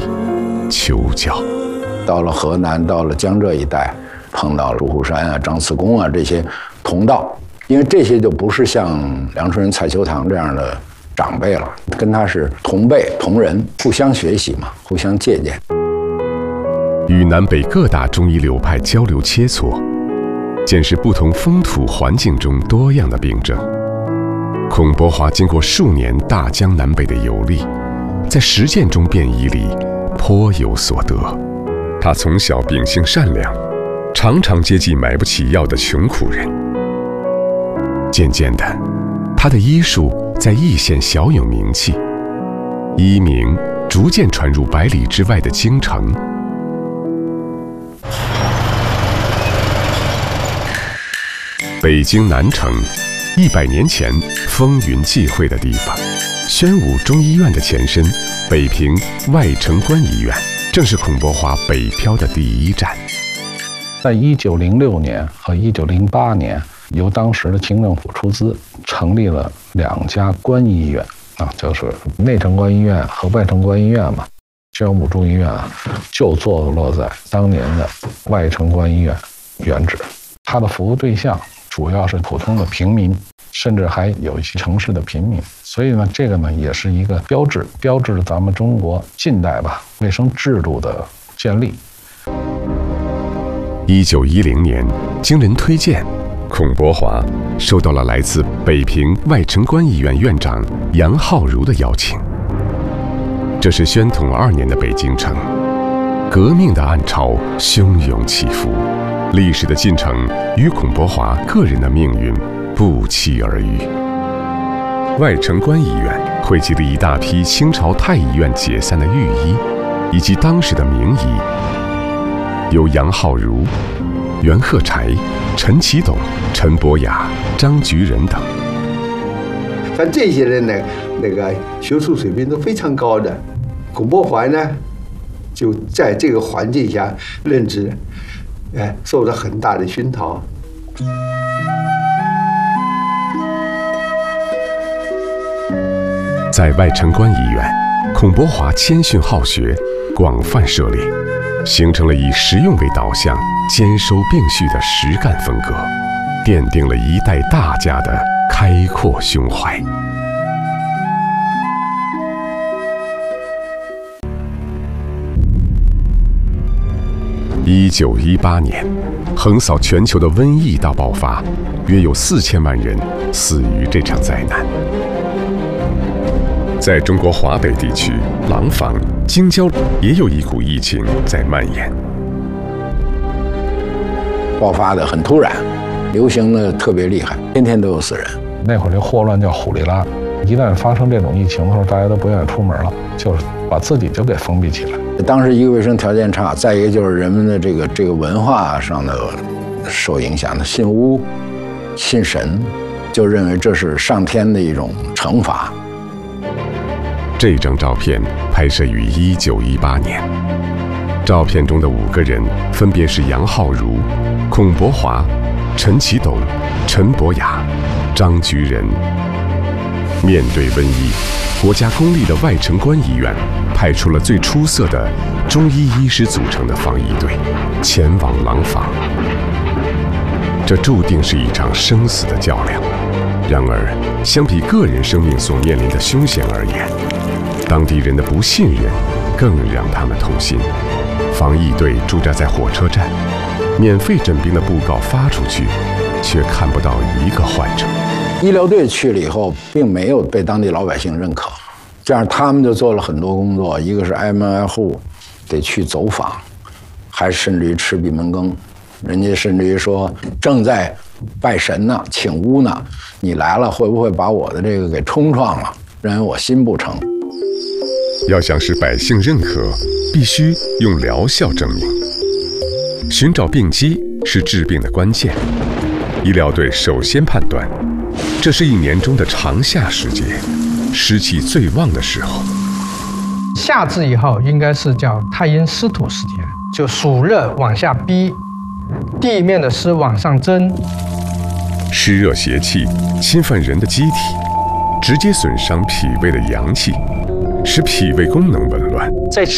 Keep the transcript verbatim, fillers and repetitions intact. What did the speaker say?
求教。 到了河南，到了江浙一带，碰到朱虎山啊、张次公啊这些同道，因为这些就不是像梁春人、蔡秋堂这样的长辈了，跟他是同辈同仁，互相学习嘛，互相借鉴。 与南北各大中医流派交流切磋，见识不同风土环境中多样的病症。孔伯华经过数年大江南北的游历，在实践中变医里颇有所得。他从小秉性善良，常常接济买不起药的穷苦人。渐渐的，他的医术在易县小有名气，医名逐渐传入百里之外的京城。北京南城，一百年前风云际会的地方。宣武中医院的前身，北平外城关医院，正是孔伯华北漂的第一站。 在一九零六年和一九零八年，由当时的清政府出资，成立了两家关医院啊，就是内城关医院和外城关医院嘛。宣武中医院啊，就坐落在当年的外城关医院原址。它的服务对象主要是普通的平民，甚至还有一些城市的平民。所以呢，这个呢也是一个标志，标志着咱们中国近代吧卫生制度的建立。 一九一零年，经人推荐，孔伯华收到了来自北平外城关医院院长杨浩如的邀请。这是宣统二年的北京城，革命的暗潮汹涌起伏，历史的进程与孔伯华个人的命运不期而遇。外城关医院汇集了一大批清朝太医院解散的御医，以及当时的名医，有杨浩如、袁鹤柴、陈其董、陈伯雅、张菊仁等。 像这些人呢，那个学术水平都非常高的。孔伯华呢，就在这个环境下任职，哎，受到很大的熏陶。 在外城关医院，孔伯华谦逊好学，广泛涉猎，形成了以实用为导向、兼收并蓄的实干风格，奠定了一代大家的开阔胸怀。一九一八年，横扫全球的瘟疫大爆发，约有四千万人死于这场灾难。在中国华北地区，廊坊、京郊也有一股疫情在蔓延， 爆发的很突然，流行的特别厉害，天天都有死人。 那会儿这霍乱叫虎利拉，一旦发生这种疫情的时候，大家都不愿意出门了，就是把自己就给封闭起来。 当时一个卫生条件差，再一个就是人们的这个这个文化上的受影响的，信巫、信神，就认为这是上天的一种惩罚。 这张照片拍摄于一九一八年，照片中的五个人分别是杨浩如、孔伯华、陈其董、陈伯雅、张菊仁。面对瘟疫，国家公立的外城关医院派出了最出色的中医医师组成的防疫队，前往廊坊。这注定是一场生死的较量。然而，相比个人生命所面临的凶险而言，当地人的不信任更让他们痛心。防疫队驻扎在火车站，免费诊病的布告发出去，却看不到一个患者。 医疗队去了以后，并没有被当地老百姓认可，这样他们就做了很多工作，一个是挨门挨户得去走访，还甚至于吃闭门羹。人家甚至于说正在拜神呢，请巫呢，你来了会不会把我的这个给冲撞了，认为我心不诚。 要想使百姓认可，必须用疗效证明。寻找病机是治病的关键。医疗队首先判断，这是一年中的长夏时节，湿气最旺的时候。 夏至以后应该是叫太阴湿土时间，就暑热往下逼，地面的湿往上蒸， 湿热邪气侵犯人的机体，直接损伤脾胃的阳气，使脾胃功能紊乱。 在